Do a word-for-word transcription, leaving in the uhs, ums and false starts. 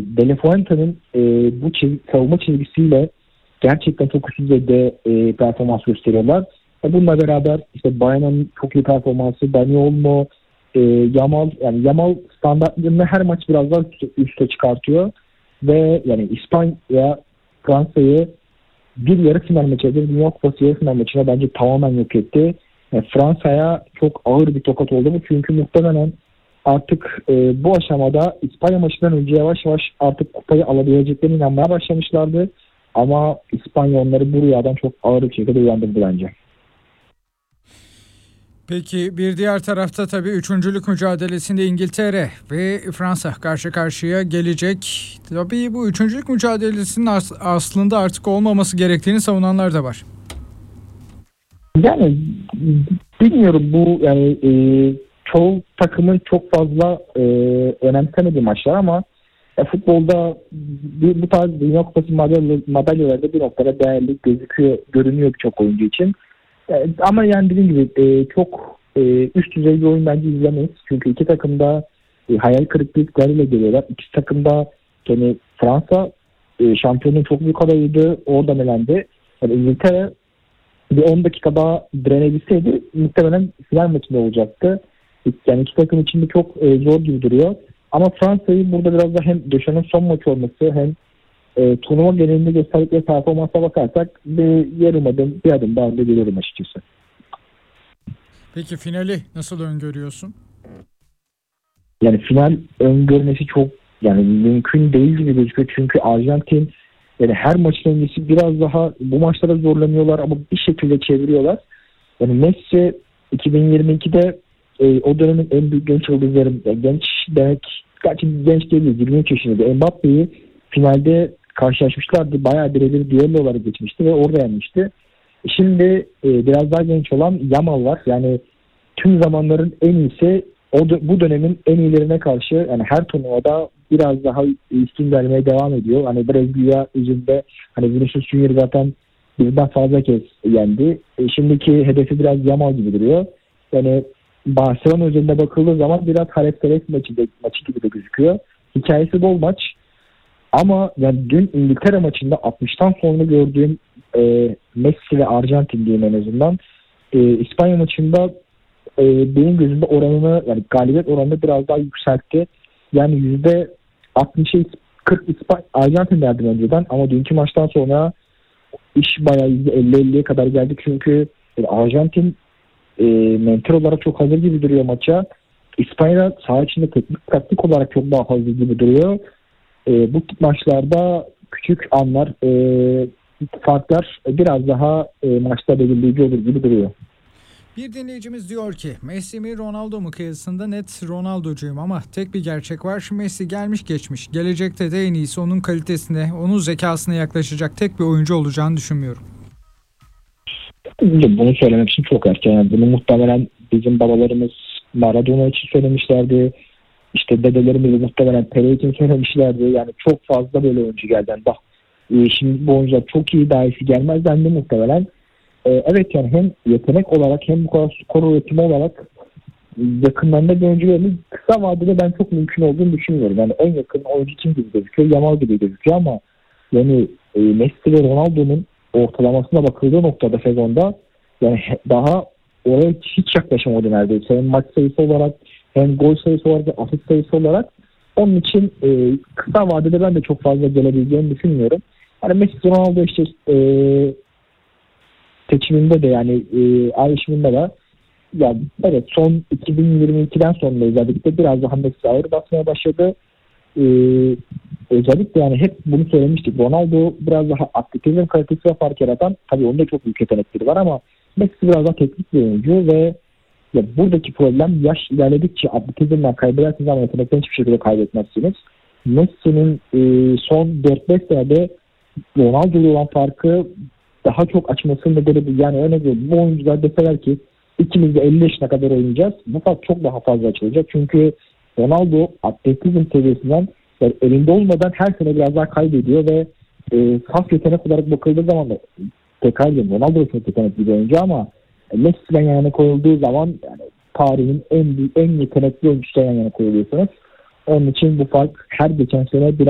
De La Fuente'nin e, bu çiz- savunma çizgisiyle gerçekten çok üst düzeyde e, performans gösteriyorlar. E, bununla beraber işte Bayern'in çok iyi performansı, Dani Olmo, e, Yamal, yani Yamal standartlarını her maç biraz daha üste, üste çıkartıyor. Ve yani İspanya Fransa'yı bir yarı final maçı, bir Dünya Kupası yarı final maçına bence tamamen yok etti. Yani Fransa'ya çok ağır bir tokat oldu bu. Çünkü muhtemelen artık e, bu aşamada İspanya maçından önce yavaş yavaş artık kupayı alabileceklerine inanmaya başlamışlardı. Ama İspanya onları bu rüyadan çok ağır bir şekilde uyandırdı bence. Peki bir diğer tarafta tabii üçüncülük mücadelesinde İngiltere ve Fransa karşı karşıya gelecek. Tabii bu üçüncülük mücadelesinin as- aslında artık olmaması gerektiğini savunanlar da var. Yani bilmiyorum, bu yani e, çoğu takımın çok fazla e, önemsemediği maçlar ama e, futbolda bir, bu tarz Dünya Kupası madalya, madalyaları da bir noktada değerli gözüküyor, görünüyor birçok oyuncu için. E, ama yani dediğim gibi e, çok e, üst düzey bir oyun bence izlemeyiz. Çünkü iki takım da e, hayal kırıklıklarıyla geliyorlar. İki takım da yani Fransa e, şampiyonun çok büyük adayıydı. Oradan elendi. Yani İngiltere bir on dakika daha direnebilseydi muhtemelen final maçında olacaktı. Yani iki takım için de çok e, zor gibi duruyor. Ama Fransa'yı burada biraz da hem Deschamps' son maç olması hem e, turnuva genelinde gösterdikleri performansa bakarsak bir yarım adım bir adım daha önde geliyorum açıkçası. Peki finali nasıl öngörüyorsun? Yani final öngörmesi çok yani mümkün değil gibi gözüküyor. Çünkü Arjantin yani her maçın öncesi biraz daha bu maçlara zorlanıyorlar ama bir şekilde çeviriyorlar. Yani Messi iki bin yirmi ikide e, o dönemin en büyük genç yıldızları, yani genç demek gerçi genç değil, yirmi üç yaşında Mbappe'yi finalde karşılaşmışlardı. Bayağı birebir düello olarak geçmişti ve orada yenmişti. Şimdi e, biraz daha genç olan Yamal var. Yani tüm zamanların en iyisi, o dö- bu dönemin en iyilerine karşı yani her turnuvada biraz daha üstün vermeye devam ediyor. Hani Brezilya yüzünde hani Vinicius Junior zaten birden fazla kez yendi. E, şimdiki hedefi biraz Yamal gibi duruyor. Yani Barcelona üzerinde bakıldığı zaman biraz Halep maçı, de, maçı gibi de gözüküyor. Hikayesi bol maç. Ama yani dün İngiltere maçında altmıştan sonra gördüğüm e, Messi ve Arjantin diyeyim en azından. E, İspanya maçında e, benim gözümde oranını yani galibiyet oranını biraz daha yükseltti. Yani yüzde altmışa kırk İspanya Arjantin derdim önceden ama dünkü maçtan sonra iş bayağı yüzde elli elliye kadar geldi. Çünkü e, Arjantin e, mental olarak çok hazır gibi duruyor maça. İspanya saha içinde teknik taktik olarak çok daha hazır gibi duruyor. E, bu tip maçlarda küçük anlar, e, farklar biraz daha e, maçta belirleyici olur gibi duruyor. Bir dinleyicimiz diyor ki Messi mi Ronaldo mu kıyasında net Ronaldo'cuyum ama tek bir gerçek var. Messi gelmiş geçmiş. Gelecekte de en iyisi onun kalitesine, onun zekasına yaklaşacak tek bir oyuncu olacağını düşünmüyorum. Bunu söylemek için çok erken. Yani bunu muhtemelen bizim babalarımız Maradona için söylemişlerdi. İşte dedelerimiz muhtemelen Pele için söylemişlerdi. Yani çok fazla böyle oyuncu geldi. Yani bak e, şimdi bu oyuncular çok iyi, daha iyisi gelmez dendi muhtemelen. E, evet yani hem yetenek olarak hem bu kadar skor üretimi olarak yakınlarında bir oyuncu görmeyi kısa vadede ben çok mümkün olduğunu düşünmüyorum. Yani en yakın oyuncu kim gibi gözüküyor? Yamal gibi gözüküyor ama yani e, Messi ve Ronaldo'nun ortalamasına bakıldığı noktada sezonda yani daha oraya hiç yaklaşamadı neredeyse. Hem maç sayısı olarak hem gol sayısı olarak hem asist sayısı olarak. Onun için e, kısa vadede ben de çok fazla gelebileceğini düşünmüyorum. Yani Messi Ronaldo işte e, seçiminde de yani e, ayrışımında da yani evet son iki bin yirmi ikiden sonra özellikle biraz daha Messi ağır basmaya başladı. Ee, özellikle yani hep bunu söylemiştik. Ronaldo biraz daha atletizm kalitesi ve fark yaratan, tabii onda çok büyük yetenekleri var ama Messi biraz daha teknik bir oyuncu ve ya buradaki problem yaş ilerledikçe atletizmden kaybedersiniz ama yetenekten hiçbir şekilde kaybetmezsiniz. Messi'nin e, son dört beş senede Ronaldo'yla olan farkı daha çok açmasının nedeni bu. Yani örnek veriyorum, bu oyuncular deseler ki ikimiz de elli yaşına kadar oynayacağız. Bu fark çok daha fazla açılacak. Çünkü Ronaldo atletizm seviyesinden yani elinde olmadan her sene biraz daha kaybediyor ve e, saf yetenek olarak bakıldığı zaman da tekrar ediyorum, Ronaldo da çok yetenekli bir oyuncu ama Messi'den yana koyulduğu zaman yani tarihin en en yetenekli oyuncusu yan yana koyuluyorsunuz. Onun için bu fark her geçen sene biraz